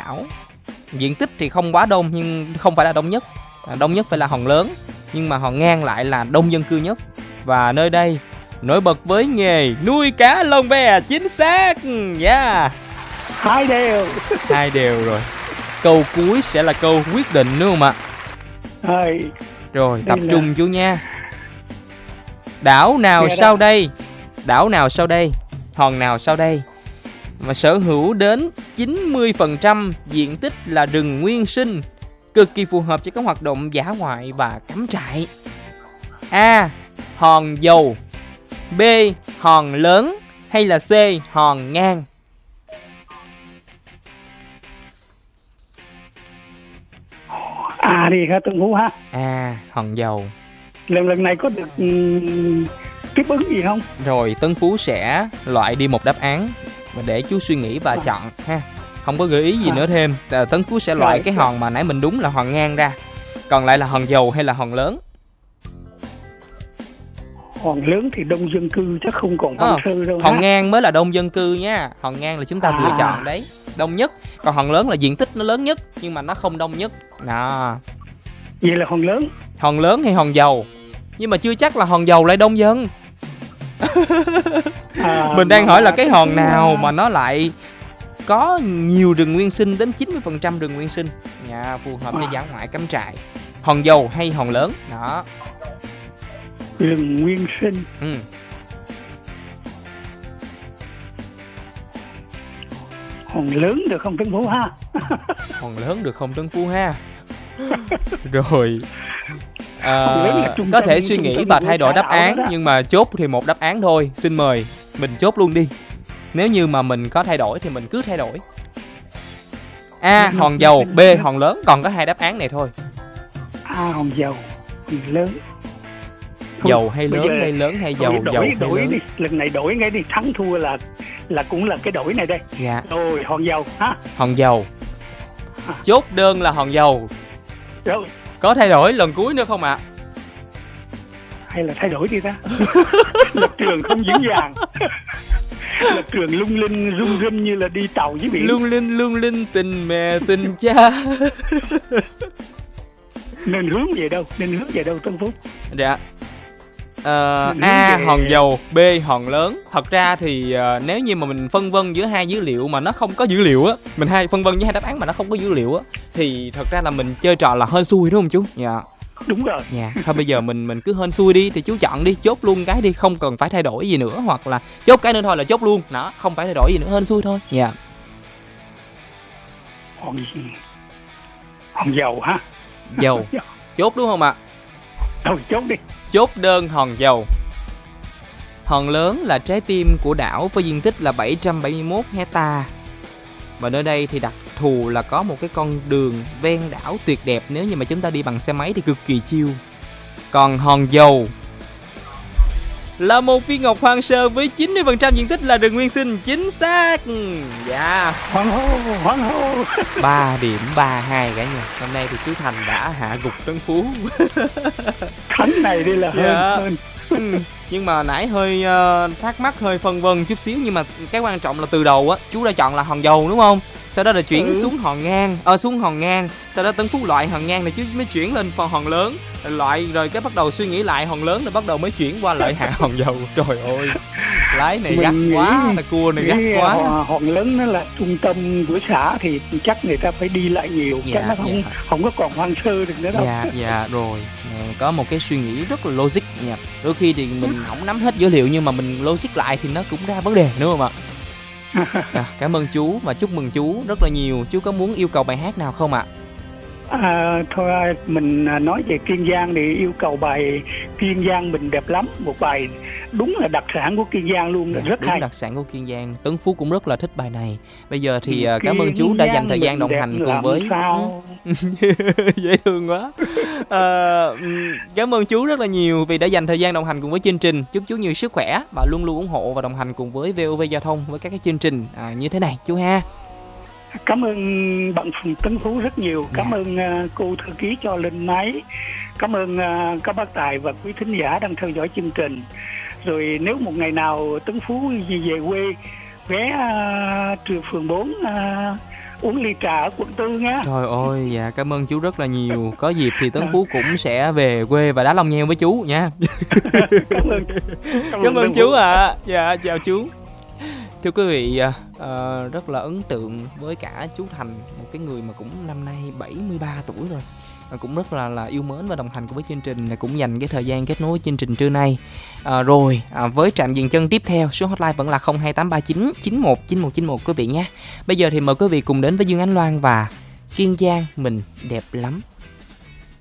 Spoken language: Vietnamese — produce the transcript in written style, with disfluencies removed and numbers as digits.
đảo. Diện tích thì không quá đông nhưng không phải là đông nhất. Đông nhất phải là Hòn Lớn, nhưng mà Hòn Ngang lại là đông dân cư nhất. Và nơi đây nổi bật với nghề nuôi cá lồng bè. Chính xác. Yeah. 2-2. 2-2 rồi. Câu cuối sẽ là câu quyết định đúng không ạ? Rồi tập trung chú nha. Đảo nào sau đây? Đảo nào sau đây? Hòn nào sau đây mà sở hữu đến 90% diện tích là rừng nguyên sinh, cực kỳ phù hợp cho các hoạt động dã ngoại và cắm trại? A. Hòn Dầu, B. Hòn Lớn, hay là C. Hòn Ngang? À đi ha Tân Phú ha. À, Hòn Dầu. Lần này có được tiếp ứng gì không? Rồi Tân Phú sẽ loại đi một đáp án và để chú suy nghĩ và chọn ha. Không có gợi ý gì nữa thêm. Tân Phú sẽ loại cái hòn mà nãy mình đúng là Hòn Ngang ra. Còn lại là Hòn Dầu hay là Hòn Lớn? Hòn Lớn thì đông dân cư chắc không còn hoang sơ đâu. Hòn Ngang mới là đông dân cư nha. Hòn Ngang là chúng ta vừa chọn đấy, đông nhất. Còn Hòn Lớn là diện tích nó lớn nhất nhưng mà nó không đông nhất. Đó. Vậy là Hòn Lớn. Hòn Lớn hay Hòn Dầu? Nhưng mà chưa chắc là Hòn Dầu lại đông dân. Mình đang hỏi là cái hòn nào mà nó lại có nhiều rừng nguyên sinh, đến 90% rừng nguyên sinh, phù hợp cho dã ngoại cắm trại. Hòn Dầu hay Hòn Lớn? Đó. Rừng nguyên sinh. Hòn Lớn được không Tân Phú ha? Hòn Lớn được không Tân Phú ha? Rồi có thể suy nghĩ và thay đổi đáp án, nhưng mà chốt thì một đáp án thôi. Xin mời mình chốt luôn đi. Nếu như mà mình có thay đổi thì mình cứ thay đổi. A. Hòn Dầu, B. Hòn Lớn. Còn có hai đáp án này thôi. A. Hòn Dầu, Hòn Lớn. Dầu hay lớn hay lớn hay dầu? Dầu hay lớn? Đi. Lần này đổi ngay đi, thắng thua là cũng là cái đổi này đây. Dạ. Rồi Hòn Dầu ha. Hòn Dầu. Chốt đơn là Hòn Dầu. Rồi. Có thay đổi lần cuối nữa không ạ? Hay là thay đổi đi ta? Lập trường không vững vàng. Lập trường lung linh rung rinh như là đi tàu với biển. Lung linh tình mẹ tình cha. Nên hướng về đâu Tân Phú? Dạ. A. Hòn Dầu, B. Hòn Lớn. Thật ra thì nếu như mà mình phân vân giữa hai dữ liệu mà nó không có dữ liệu á, mình phân vân với hai đáp án mà nó không có dữ liệu á, thì thật ra là mình chơi trò là hên xui đúng không chú? Dạ. Đúng rồi. Dạ. Thôi bây giờ mình cứ hên xui đi, thì chú chọn đi, chốt luôn cái đi, không cần phải thay đổi gì nữa, hoặc là chốt cái nữa thôi là chốt luôn. Đó, không phải thay đổi gì nữa, hên xui thôi. Dạ. Hòn Dầu ha. Dầu. Chốt đúng không ạ? Thôi chốt đi. Chốt đơn Hòn Dầu. Hòn Lớn là trái tim của đảo với diện tích là 771 hecta. Và nơi đây thì đặc thù là có một cái con đường ven đảo tuyệt đẹp, nếu như mà chúng ta đi bằng xe máy thì cực kỳ chill. Còn Hòn Dầu là một viên ngọc hoang sơ với 90% diện tích là rừng nguyên sinh. Chính xác. Dạ. Hoang hô. 3 điểm 3-2 cả nhà. Hôm nay thì chú Thành đã hạ gục Tân Phú. Thánh này đi là hơn. Nhưng mà nãy hơi thắc mắc, hơi phân vân chút xíu. Nhưng mà cái quan trọng là từ đầu á, chú đã chọn là Hòn Dầu đúng không? Sau đó là chuyển xuống Hòn Ngang, xuống Hòn Ngang. Sau đó Tân Phú loại Hòn Ngang này chứ mới chuyển lên phần Hòn Lớn. Loại rồi cái bắt đầu suy nghĩ lại Hòn Lớn, rồi bắt đầu mới chuyển qua lại hạ Hòn Dầu. Trời ơi, lái này gắt quá, là cua này gắt quá. Hòn Lớn nó là trung tâm của xã thì chắc người ta phải đi lại nhiều, chắc nó không có còn hoang sơ được nữa đâu. Dạ rồi. Có một cái suy nghĩ rất là logic nha. Đôi khi thì mình không nắm hết dữ liệu nhưng mà mình logic lại thì nó cũng ra vấn đề đúng không ạ? Cảm ơn chú và chúc mừng chú rất là nhiều. Chú có muốn yêu cầu bài hát nào không ạ? Thôi mình nói về Kiên Giang thì yêu cầu bài Kiên Giang mình đẹp lắm. Một bài đúng là đặc sản của Kiên Giang luôn, rất đúng hay. Đặc sản của Kiên Giang. Tấn Phú cũng rất là thích bài này. Bây giờ thì cảm ơn chú đã dành thời gian đồng hành cùng với dễ thương quá. Cảm ơn chú rất là nhiều vì đã dành thời gian đồng hành cùng với chương trình. Chúc chú nhiều sức khỏe và luôn luôn ủng hộ và đồng hành cùng với VOV Giao thông với các cái chương trình như thế này chú ha. Cảm ơn bạn Phùng Tấn Phú rất nhiều. Cảm ơn cô thư ký cho lên máy. Cảm ơn các bác Tài và quý thính giả đang theo dõi chương trình. Rồi nếu một ngày nào Tấn Phú về quê ghé trường phường 4 uống ly trà ở quận 4 nhé. Trời ơi, dạ cảm ơn chú rất là nhiều. Có dịp thì Tấn Phú cũng sẽ về quê và đá long nheo với chú nha. Cảm ơn chú ạ. Dạ chào chú. Thưa quý vị, rất là ấn tượng với cả chú Thành, một cái người mà cũng năm nay 73 tuổi rồi. Cũng rất là yêu mến và đồng hành cùng với chương trình, cũng dành cái thời gian kết nối chương trình trưa nay. Với trạm dừng chân tiếp theo, số hotline vẫn là 02839 919191 quý vị nhé. Bây giờ thì mời quý vị cùng đến với Dương Ánh Loan và Kiên Giang mình đẹp lắm.